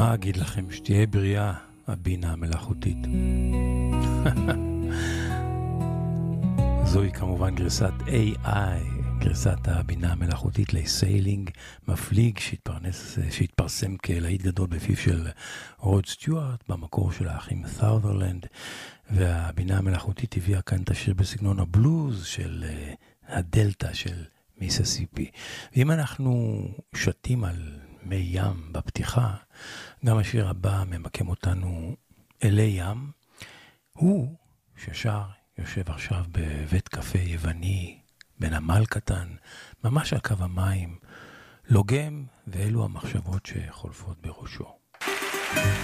מה אגיד לכם? שתהיה בריאה הבינה המלאכותית. זוהי כמובן גרסת AI, גרסת הבינה המלאכותית לסיילינג מפליג שהתפרסם כלהיט גדול בפיו של רוד סטיוארט במקור של האחים סאות'רלנד, והבינה המלאכותית הביאה כאן את השיר בסגנון הבלוז של הדלטה של מיסיסיפי. ואם אנחנו שתים על מי ים בפתיחה, גם השיר הבא ממקם אותנו אלי ים. הוא ששר יושב עכשיו בבית קפה יווני בנמל קטן, ממש על קו המים, לוגם, ואלו המחשבות שחולפות בראשו.